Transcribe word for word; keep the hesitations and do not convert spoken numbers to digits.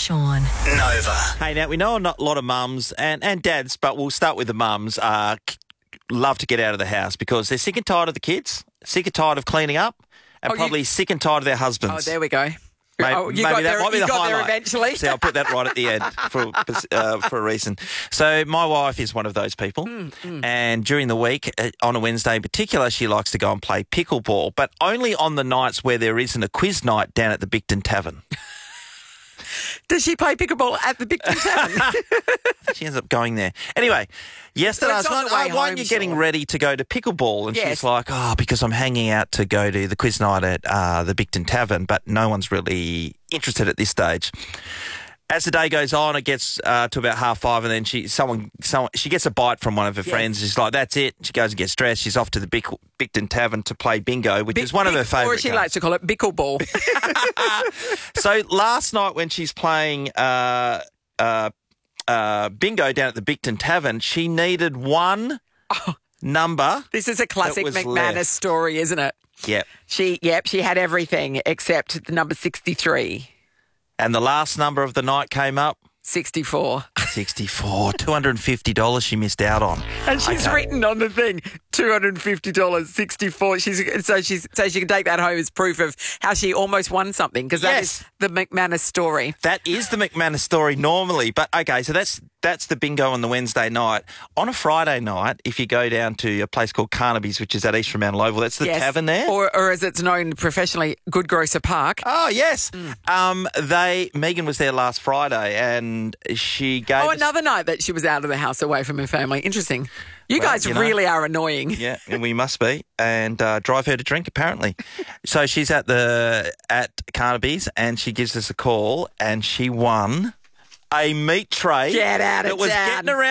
Sean. Nova. Hey, now, we know not a lot of mums and, and dads, but we'll start with the mums, uh, love to get out of the house because they're sick and tired of the kids, sick and tired of cleaning up, and Oh, you- probably sick and tired of their husbands. Oh, there we go. Maybe, oh, you maybe got that there, might be you the got there highlight. eventually. See, I'll put that right at the end for uh, for a reason. So my wife is one of those people, Mm, mm. and during the week, uh, on a Wednesday in particular, she likes to go and play pickleball, but only on the nights where there isn't a quiz night down at the Bicton Tavern. Does she play pickleball at the Bicton Tavern? She ends up going there. Anyway, yesterday I It's was on like, the way oh, why aren't home, you getting Sean. ready to go to pickleball? And Yes. she's like, oh, because I'm hanging out to go to the quiz night at uh, the Bicton Tavern, but no one's really interested at this stage. As the day goes on, it gets uh, to about half five, and then she someone someone she gets a bite from one of her Yes. friends. She's like, "That's it." She goes and gets dressed. She's off to the Bic- Bicton Tavern to play bingo, which Bic- is one of her Bic- favourite. Or as she games. likes to call it, bickleball. So last night when she's playing uh, uh, uh, bingo down at the Bicton Tavern, she needed one number. This is a classic was McManus left. story, isn't it? Yep. She, yep, she had everything except the number sixty-three. And the last number of the night came up, sixty-four. sixty-four, two hundred fifty dollars she missed out on. And she's Okay. written on the thing, two hundred fifty dollars, sixty-four. She's so she's so she can take that home as proof of how she almost won something, because that Yes. is the McManus story. That is the McManus story normally. But, okay, so that's that's the bingo on the Wednesday night. On a Friday night, if you go down to a place called Carnaby's, which is at East Fremantle Oval, that's the Yes. tavern there. Or, or as it's known professionally, Good Grocer Park. Oh, yes. Um, they Megan was there last Friday, and she gave Oh, us- another night that she was out of the house away from her family. Interesting. You Well, guys you know. really are annoying. Yeah, and we must be, and uh, drive her to drink apparently. So she's at the at Carnaby's, and she gives us a call, and she won a meat tray. Get out of that was town. getting around.